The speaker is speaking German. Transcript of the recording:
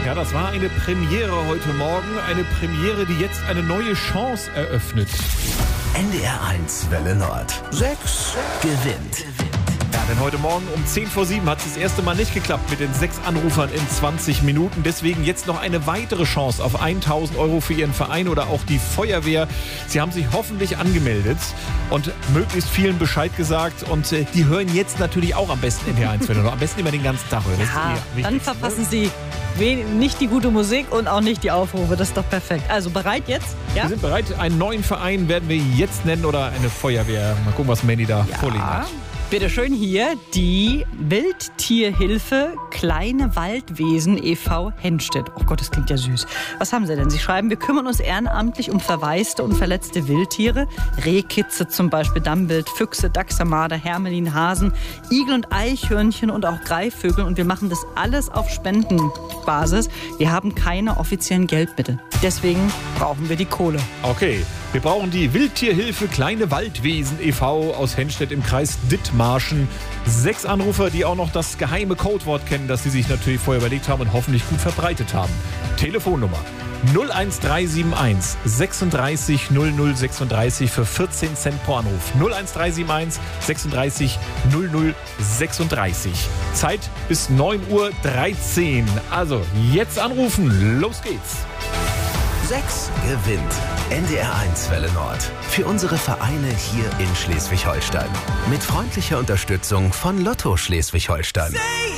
Ja, das war eine Premiere heute Morgen. Eine Premiere, die jetzt eine neue Chance eröffnet. NDR1 Welle Nord. 6 gewinnt. Ja, denn heute Morgen um 6:10 hat es das erste Mal nicht geklappt mit den 6 Anrufern in 20 Minuten. Deswegen jetzt noch eine weitere Chance auf 1.000 € für Ihren Verein oder auch die Feuerwehr. Sie haben sich hoffentlich angemeldet und möglichst vielen Bescheid gesagt. Und die hören jetzt natürlich auch am besten NDR1 Welle Nord. Am besten immer den ganzen Tag hören. Das ist Ja, dann verpassen Sie nicht die gute Musik und auch nicht die Aufrufe. Das ist doch perfekt. Also bereit jetzt? Ja? Wir sind bereit. Einen neuen Verein werden wir jetzt nennen oder eine Feuerwehr. Mal gucken, was Mandy da vorliegen hat. Bitte schön hier die Wildtierhilfe Kleine Waldwesen e.V. Henstedt. Oh Gott, das klingt ja süß. Was haben Sie denn? Sie schreiben, wir kümmern uns ehrenamtlich um verwaiste und verletzte Wildtiere. Rehkitze zum Beispiel, Dammwild, Füchse, Dachse, Marder, Hermelin, Hasen, Igel und Eichhörnchen und auch Greifvögel. Und wir machen das alles auf Spendenbasis. Wir haben keine offiziellen Geldmittel. Deswegen brauchen wir die Kohle. Okay, wir brauchen die Wildtierhilfe Kleine Waldwesen e.V. aus Henstedt im Kreis Dithmarschen. 6 Anrufer, die auch noch das geheime Codewort kennen, das sie sich natürlich vorher überlegt haben und hoffentlich gut verbreitet haben. Telefonnummer 01371 36 00 36 für 14 Cent pro Anruf. 01371 36 00 36. Zeit bis 9:13 Uhr. Also jetzt anrufen. Los geht's. 6 gewinnt. NDR1 Welle Nord. Für unsere Vereine hier in Schleswig-Holstein. Mit freundlicher Unterstützung von Lotto Schleswig-Holstein.